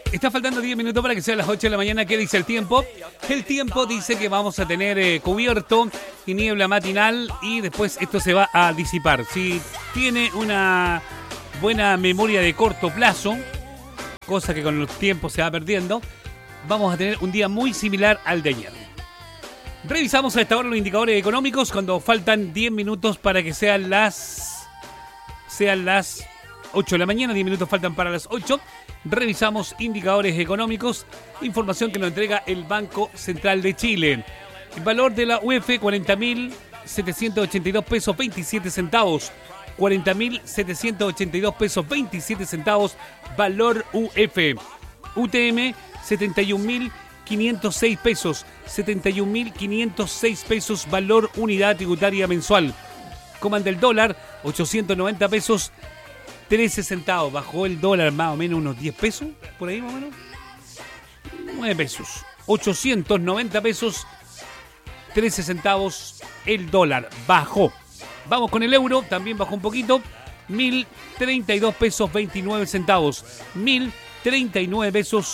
Está faltando 10 minutos para que sea las 8 de la mañana. ¿Qué dice el tiempo? El tiempo dice que vamos a tener cubierto y niebla matinal y después esto se va a disipar. Si tiene una buena memoria de corto plazo, cosa que con los tiempos se va perdiendo, vamos a tener un día muy similar al de ayer. Revisamos a esta hora los indicadores económicos cuando faltan 10 minutos para que sean las 8 de la mañana. 10 minutos faltan para las 8. Revisamos indicadores económicos, información que nos entrega el Banco Central de Chile. El valor de la UF, 40.782 pesos 27 centavos. 40.782 pesos 27 centavos, valor UF. UTM, 71.506 pesos. 71.506 pesos, valor unidad tributaria mensual. Comanda el dólar, 890 pesos 13 centavos. Bajó el dólar más o menos unos 10 pesos, por ahí más o menos. 9 pesos. 890 pesos 13 centavos el dólar. Bajó. Vamos con el euro, también bajó un poquito. 1.032 pesos 29 centavos. 1.032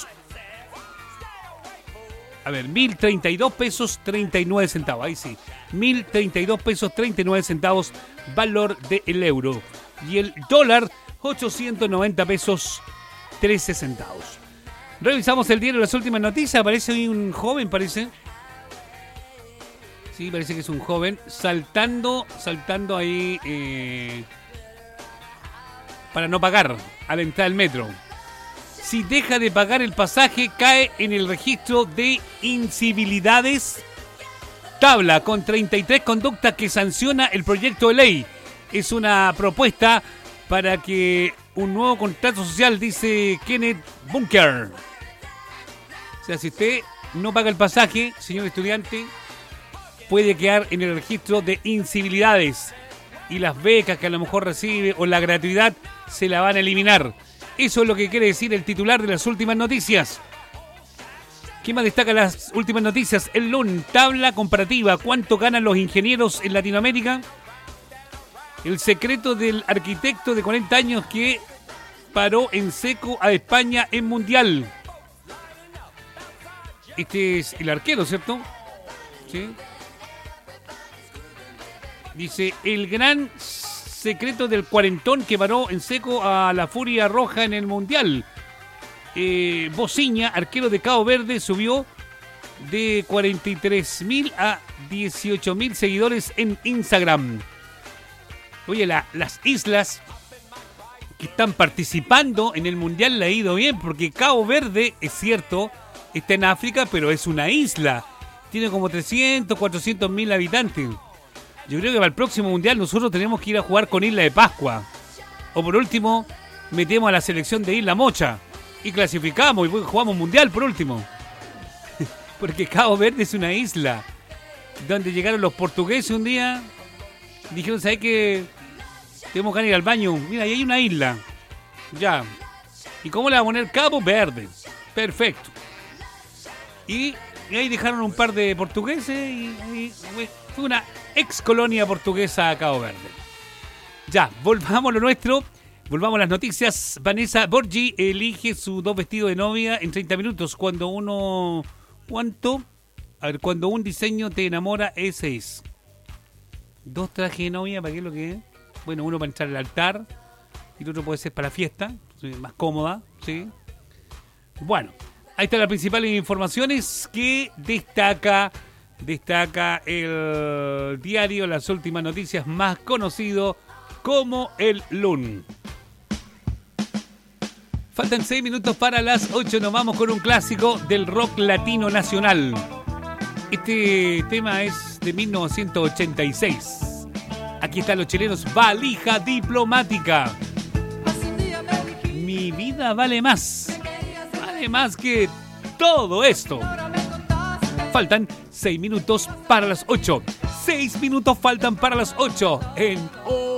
pesos 39 centavos. Ahí sí. 1.032 pesos 39 centavos, valor del euro. Y el dólar, 890 pesos 13 centavos. Revisamos el diario, las últimas noticias. Aparece ahí un joven, parece. Sí, parece que es un joven saltando ahí para no pagar al entrar al metro. Si deja de pagar el pasaje, cae en el registro de incivilidades. Tabla con 33 conductas que sanciona el proyecto de ley. Es una propuesta para que un nuevo contrato social, dice Kenneth Bunker. O sea, si usted no paga el pasaje, señor estudiante, puede quedar en el registro de incivilidades. Y las becas que a lo mejor recibe o la gratuidad se la van a eliminar. Eso es lo que quiere decir el titular de las últimas noticias. ¿Qué más destaca las últimas noticias? El LUN, tabla comparativa. ¿Cuánto ganan los ingenieros en Latinoamérica? El secreto del arquitecto de 40 años que paró en seco a España en Mundial. Este es el arquero, ¿cierto? Sí. Dice, el gran secreto del cuarentón que paró en seco a la Furia Roja en el Mundial. Bociña, arquero de Cabo Verde, subió de 43.000 a 18.000 seguidores en Instagram. Oye, las islas que están participando en el Mundial le ha ido bien, porque Cabo Verde, es cierto, está en África, pero es una isla. Tiene como 300, 400.000 habitantes. Yo creo que para el próximo Mundial nosotros tenemos que ir a jugar con Isla de Pascua. O por último, metemos a la selección de Isla Mocha y clasificamos y jugamos Mundial por último. Porque Cabo Verde es una isla donde llegaron los portugueses un día. Dijeron, ¿sabes qué? Tenemos que ir al baño. Mira, ahí hay una isla. Ya. ¿Y cómo le va a poner? Cabo Verde. Perfecto. Y ahí dejaron un par de portugueses y fue una ex colonia portuguesa a Cabo Verde. Ya, volvamos a lo nuestro. Volvamos a las noticias. Vanessa Borgi elige sus 2 vestidos de novia en 30 minutos. Cuando uno... ¿Cuánto? A ver, cuando un diseño te enamora, ese es. 2 trajes de novia, ¿para qué es lo que es? Bueno, uno para entrar al altar y el otro puede ser para la fiesta, más cómoda, ¿sí? Bueno, ahí están las principales informaciones que destaca el diario, las últimas noticias, más conocido como el LUN. Faltan 6 minutos para las 8, nos vamos con un clásico del rock latino nacional. Este tema es de 1986. Aquí están los chilenos, Valija Diplomática. Mi vida vale más que todo esto. Faltan 6 minutos para las 8. 6 minutos faltan para las 8 en